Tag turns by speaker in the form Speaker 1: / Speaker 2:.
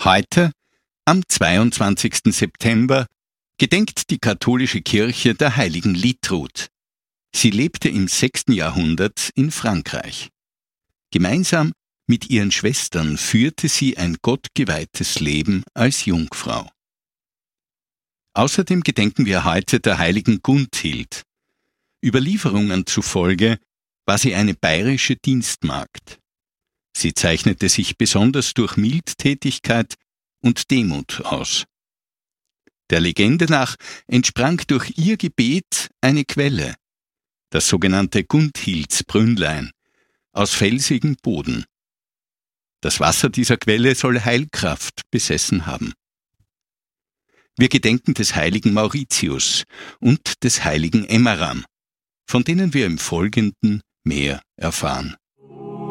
Speaker 1: Heute, am 22. September, gedenkt die katholische Kirche der heiligen Litrud. Sie lebte im 6. Jahrhundert in Frankreich. Gemeinsam mit ihren Schwestern führte sie ein gottgeweihtes Leben als Jungfrau. Außerdem gedenken wir heute der heiligen Gundhild. Überlieferungen zufolge war sie eine bayerische Dienstmagd. Sie zeichnete sich besonders durch Mildtätigkeit und Demut aus. Der Legende nach entsprang durch ihr Gebet eine Quelle, das sogenannte Gundhildsbrünnlein, aus felsigem Boden. Das Wasser dieser Quelle soll Heilkraft besessen haben. Wir gedenken des heiligen Mauritius und des heiligen Emmeram, von denen wir im Folgenden mehr erfahren.